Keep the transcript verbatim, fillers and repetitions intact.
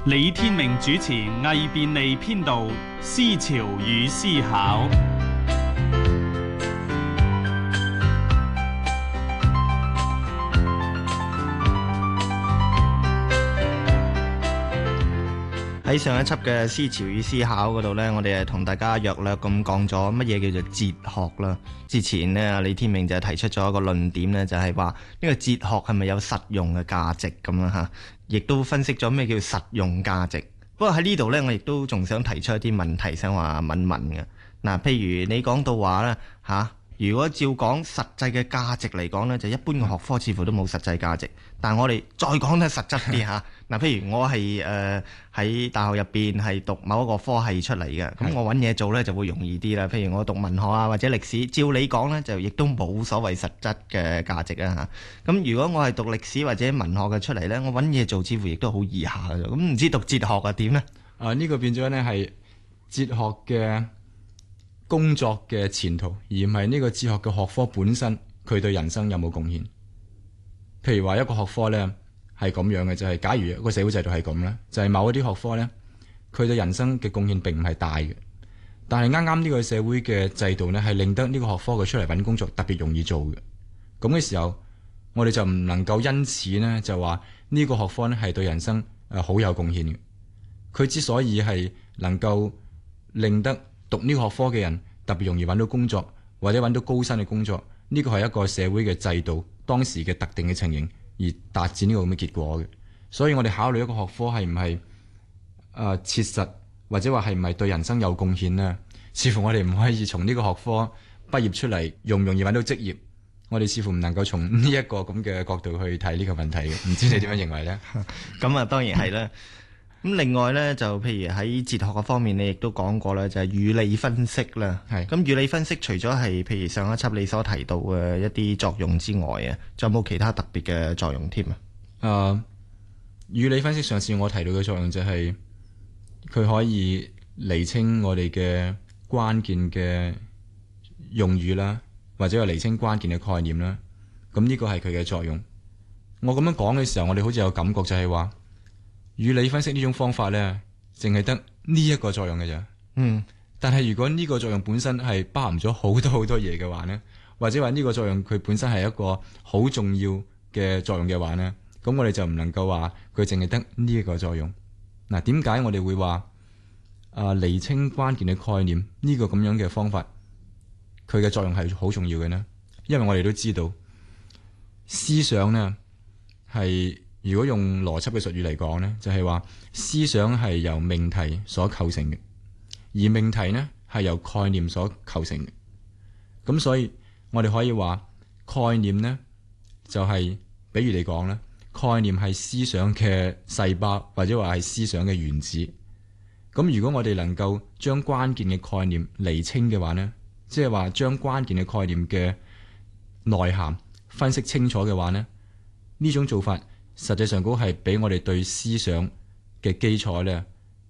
李天命主持魏便利編導《思潮與思考》。 喺上一輯嘅《思潮與思考》嗰度呢，我哋係同大家約略咁講咗乜嘢叫做哲學啦。之前呢，李天命就提出咗一個論點呢，就係話呢個哲學係咪有實用嘅價值咁樣吓，亦都分析咗咩叫實用價值。不過喺呢度呢，我亦都仲想提出一啲問題，想話問問嘅。嗱，譬如你講到話呢，吓，如果照講實際嘅價值嚟講呢，就一般嘅學科似乎都冇實際價值。但係我哋再講得實質啲吓，嗱，譬如我係誒喺大學入邊係讀某一個科系出嚟嘅，咁我揾嘢做呢就會容易啲啦。譬如我讀文學啊或者歷史，照你講呢，就亦都冇所謂實質嘅價值啊嚇。咁如果我係讀歷史或者文學嘅出嚟呢，我揾嘢做似乎亦都好易下嘅。咁唔知讀哲學啊點呢？ 啊，呢個變咗呢係哲學嘅工作嘅前途，而唔係呢個哲學嘅學科本身佢對人生有冇貢獻。譬如話一個學科呢係咁樣嘅，就係、是、假如一個社會制度係咁咧，就係、是、某一啲學科呢，佢對人生嘅貢獻並唔係大嘅。但係啱啱呢個社會嘅制度呢，係令得呢個學科佢出嚟揾工作特別容易做嘅。咁嘅時候，我哋就唔能夠因此呢，就話呢個學科呢係對人生誒好有貢獻嘅。佢之所以係能夠令得讀呢個學科嘅人特別容易揾到工作，或者揾到高薪嘅工作，呢個係一個社會嘅制度當時嘅特定嘅情形而達至呢個咁嘅結果嘅。所以我哋考慮一個學科係唔係誒切實，或者話係唔係對人生有貢獻呢？似乎我哋唔可以從呢個學科畢業出嚟容唔容易揾到職業，我哋似乎唔能夠從呢一個咁嘅角度去睇呢個問題嘅。唔知你點樣認為呢？ 咁啊，當然係啦。咁另外呢，就譬如喺哲學嘅方面，你亦都講過啦，就係語理分析啦。係咁，語理分析除咗係譬如上一輯你所提到嘅一啲作用之外啊，仲有冇其他特別嘅作用添啊？ 誒、uh, 語理分析上次我提到嘅作用就係佢可以釐清我哋嘅關鍵嘅用語啦，或者係釐清關鍵嘅概念啦。咁呢個係佢嘅作用。我咁樣講嘅時候，我哋好似有感覺就係話語理分析呢種方法呢，淨係得呢一個作用嘅啫。嗯，但係如果呢個作用本身係包含咗好多好多嘢嘅話呢，或者話呢個作用佢本身係一個好重要嘅作用嘅話呢，咁我哋就唔能夠話佢淨係得呢一個作用。嗱，點解我哋會話啊釐清關鍵嘅概念呢個咁樣嘅方法，佢嘅作用係好重要嘅呢？因為我哋都知道思想呢係。如果用邏輯嘅術語嚟講呢，就係話思想係由命題所構成嘅，而命題呢係由概念所構成嘅。咁所以我哋可以話概念呢就係，比如嚟講呢，概念係思想嘅細胞，或者話係思想嘅原子。咁如果我哋能夠將關鍵嘅概念釐清嘅話呢，即係話將關鍵嘅概念嘅內涵分析清楚嘅話呢，呢種做法實際上嗰係俾我哋對思想嘅基礎咧